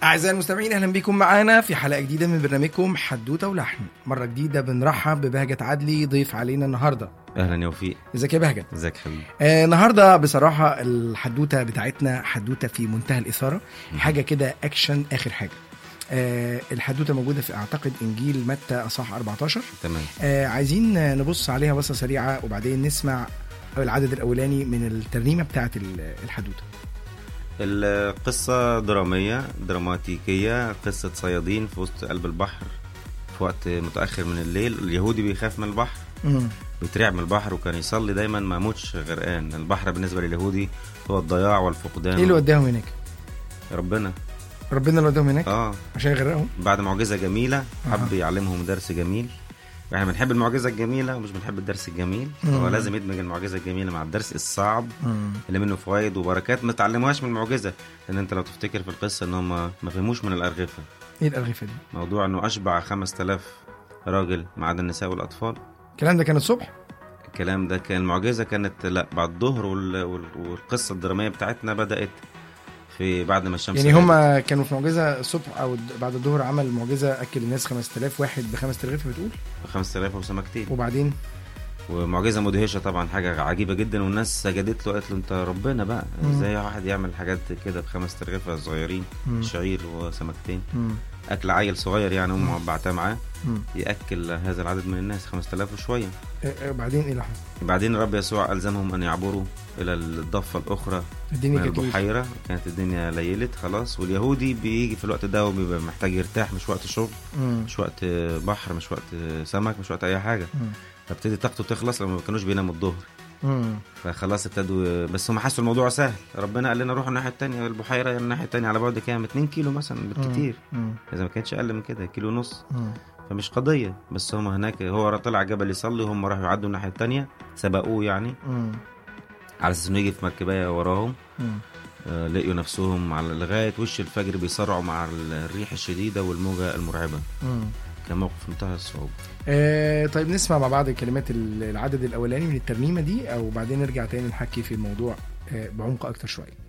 أعزائي المستمعين، أهلا بكم معانا في حلقة جديدة من برنامجكم حدوتة ولحن. مرة جديدة بنرحب ببهجت عدلي ضيف علينا النهاردة. أهلا يا وفيق. ازيك يا بهجت؟ ازيك حبيبي. النهاردة بصراحة الحدوتة بتاعتنا حدوتة في منتهى الإثارة، حاجة كده أكشن آخر حاجة. الحدوتة موجودة في أعتقد إنجيل متى أصحاح 14. تمام. عايزين نبص عليها بصة سريعة وبعدين نسمع العدد الأولاني من الترنيمة بتاعت الحدوتة. القصة دراماتيكية، قصة صيادين في وسط قلب البحر في وقت متأخر من الليل. اليهودي بيخاف من البحر، بيترعب من البحر، وكان يصلي دايما ما موتش غرقان. البحر بالنسبة لليهودي هو الضياع والفقدان. ايه اللي وداهم هناك؟ ربنا اللي وداهم هناك عشان يغرقهم بعد معجزة جميلة. حب يعلمهم درس جميل. احنا بنحب المعجزة الجميلة ومش بنحب الدرس الجميل. هو لازم يدمج المعجزة الجميلة مع الدرس الصعب اللي منه فوائد وبركات ما تعلموهاش من المعجزة. لان انت لو تفتكر في القصة انهم ما فهموش من الأرغفة. ايه الأرغفة دي؟ موضوع انه اشبع 5000 راجل ما عدا النساء والأطفال. الكلام ده كان الصبح؟ الكلام ده كان المعجزة كانت لا بعد الظهر، والقصة الدرامية بتاعتنا بدأت في بعد ما الشمس. يعني هم كانوا في معجزة الصبح او بعد الظهر عمل معجزة اكل الناس 5000 واحد ب5 رغيف بتقول؟ 5000 وسمكتين. وبعدين ومعجزة مدهشة طبعا، حاجة عجيبة جدا، والناس سجدت له قالت له انت ربنا بقى ازاي واحد يعمل حاجات كده ب5 رغيف صغيرين، شعير وسمكتين. اكل عيل صغير يعني امه بعتها معاه ياكل هذا العدد من الناس 5000 وشويه. بعدين ايه اللي حصل؟ بعدين الرب يسوع الزمهم ان يعبروا الى الضفه الاخرى من البحيره. كانت الدنيا ليلت خلاص، واليهودي بيجي في الوقت ده وبيبقى محتاج يرتاح، مش وقت شغل، مش وقت بحر، مش وقت سمك، مش وقت اي حاجه. فابتدي طاقته تخلص لما ما كانوش بيناموا الظهر. فخلاص ابتدوا، بس هم حسوا الموضوع سهل. ربنا قال لنا روحوا الناحيه الثانيه البحيره، يعني الناحيه الثانيه على بعد كام 2 كيلو مثلا بالكتير، اذا ما كانش اقل من كده، 1.5 كيلو. فمش قضيه، بس هم هناك هو طلع جبل يصلي وهم راحوا يعدوا الناحيه الثانيه، سبقوه يعني على اساس انه يجي في مركبايه وراهم. لقيوا نفسهم على لغايه وش الفجر بيصارعوا مع الريح الشديده والموجه المرعبه. كان موقف منتهى الصعوبة. طيب نسمع مع بعض كلمات العدد الأولاني من الترنيمة دي، أو بعدين نرجع تاني نحكي في الموضوع بعمق أكتر شوية.